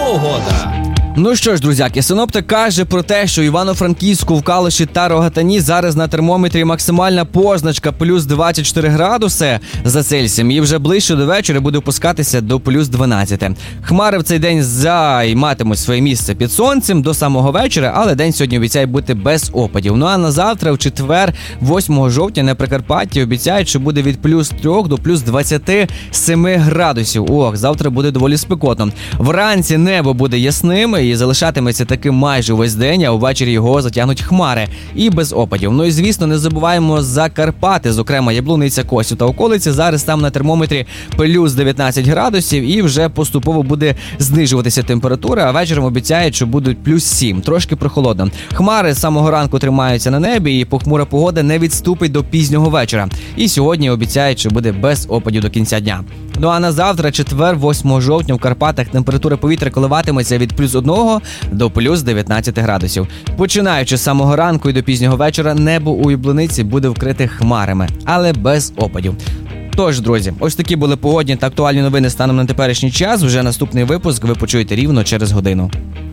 погода. Ну що ж, друзяки, синоптик каже про те, що в Івано-Франківську, в Калуші та Рогатині зараз на термометрі максимальна позначка плюс 24 градуси за Цельсієм, і вже ближче до вечора буде опускатися до плюс 12. Хмари в цей день займатимуть своє місце під сонцем до самого вечора, але день сьогодні обіцяє бути без опадів. Ну а на завтра, в четвер, 8 жовтня, на Прикарпатті обіцяють, що буде від плюс 3 до плюс 27 градусів. Ох, завтра буде доволі спекотно. Вранці небо буде ясним і залишатиметься таким майже увесь день, а увечері його затягнуть хмари і без опадів. Ну і звісно, не забуваємо за Карпати, зокрема Яблуниця, Косів та околиці. Зараз там на термометрі плюс 19 градусів і вже поступово буде знижуватися температура, а вечором обіцяють, що будуть плюс 7, трошки прохолодно. Хмари з самого ранку тримаються на небі і похмура погода не відступить до пізнього вечора. І сьогодні обіцяють, що буде без опадів до кінця дня. Ну а на завтра, четвер, 8 жовтня, в Карпатах температура повітря коливатиметься від плюс 1 до плюс 19 градусів. Починаючи з самого ранку і до пізнього вечора, небо у Яблуниці буде вкрите хмарами, але без опадів. Тож, друзі, ось такі були погодні та актуальні новини станом на теперішній час. Вже наступний випуск ви почуєте рівно через годину.